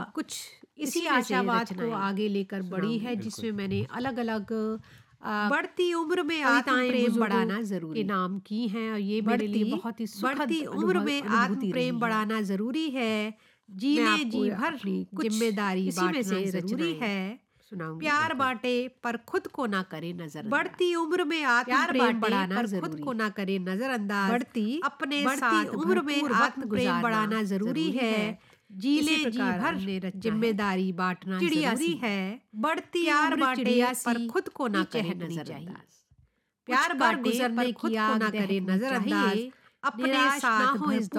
कुछ इसी इसी आशावाद आशावाद को को आगे लेकर बढ़ी है, बिल्कुल। जिसमें मैंने अलग अलग बढ़ती उम्र में कविताएं आत्म प्रेम बुजुर्गों बढ़ाना के जरूरी नाम की हैं, और ये मेरे लिए बहुत ही सुखद बढ़ती उम्र में आत्म अनुभूति प्रेम रही है। बढ़ाना जरूरी है। मैं जीने आपको जी भर अपनी कुछ जिम्मेदारी इसी में बांटना से जरूरी रचनाएं है। सुनाऊंगी। प्यार बिल्कुल। बांटे पर खुद को ना करे नजरअंदाज। बढ़ती उम्र में आत्म प्यार प्रेम बांटे बढ़ाना पर खुद जरूरी को ना करे नजरअंदाज। बढ़ती अपने बढ़ती साथ उम्र में भरपूर वक्त आत्म प्रेम गुजारना बढ़ाना जरूरी है। जीले इसी जी प्रकार भर हमने रचना है। जिम्मेदारी बांटना चिड़िया जरूरी सी। है। बढ़ती प्यार उम्र बांटे चिड़िया पर सी खुद को ना ही करे चहकनी नजरअंदाज। चाहिए। प्यार कुछ कर बांटे गुजरने पर खुद की को आग ना करे दहकनी नजरअंदाज। चाहिए। अपने निराश ना साथ हो इस भरपूर